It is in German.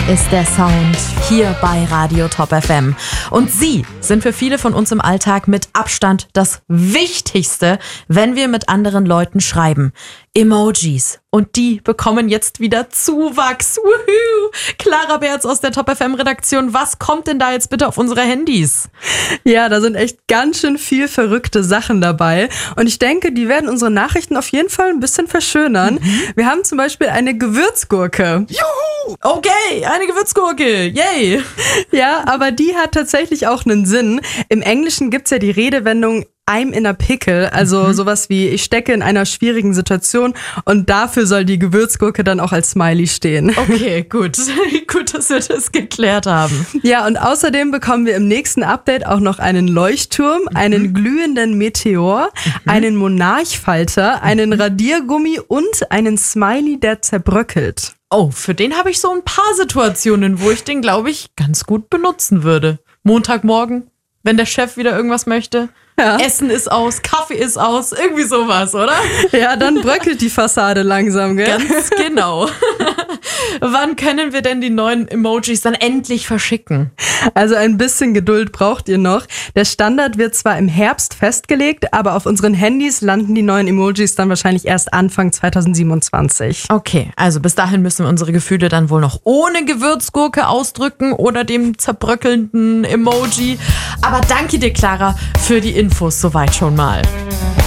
ist der Sound hier bei Radio Top FM. Und sie sind für viele von uns im Alltag mit Abstand das Wichtigste, wenn wir mit anderen Leuten schreiben. Emojis. Und die bekommen jetzt wieder Zuwachs. Woohoo! Clara Berz aus der Top FM Redaktion. Was kommt denn da jetzt bitte auf unsere Handys? Ja, da sind echt ganz schön viel verrückte Sachen dabei. Und ich denke, die werden unsere Nachrichten auf jeden Fall ein bisschen verschönern. Wir haben zum Beispiel eine Gewürzgurke. Juhu! Okay, eine Gewürzgurke. Yay! Ja, aber die hat tatsächlich auch einen Sinn. Im Englischen gibt's ja die Redewendung I'm in a pickle, also sowas wie ich stecke in einer schwierigen Situation und dafür soll die Gewürzgurke dann auch als Smiley stehen. Okay, gut. Gut, dass wir das geklärt haben. Ja, und außerdem bekommen wir im nächsten Update auch noch einen Leuchtturm, einen glühenden Meteor, einen Monarchfalter, einen Radiergummi und einen Smiley, der zerbröckelt. Oh, für den habe ich so ein paar Situationen, wo ich den, glaube ich, ganz gut benutzen würde. Montagmorgen, wenn der Chef wieder irgendwas möchte. Ja. Essen ist aus, Kaffee ist aus, irgendwie sowas, oder? Ja, dann bröckelt die Fassade langsam, gell? Ganz genau. Wann können wir denn die neuen Emojis dann endlich verschicken? Also ein bisschen Geduld braucht ihr noch. Der Standard wird zwar im Herbst festgelegt, aber auf unseren Handys landen die neuen Emojis dann wahrscheinlich erst Anfang 2027. Okay, also bis dahin müssen wir unsere Gefühle dann wohl noch ohne Gewürzgurke ausdrücken oder dem zerbröckelnden Emoji. Aber danke dir, Clara, für die Infos soweit schon mal.